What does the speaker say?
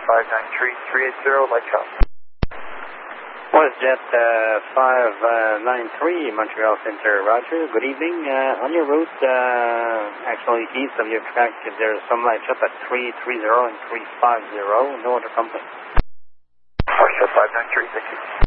593, 380, light shot. WestJet 593, Montreal Center, roger. Good evening. On your route, actually east of your track, there's some light shot at 330 and 350. No other complaints. WestJet 593, thank you.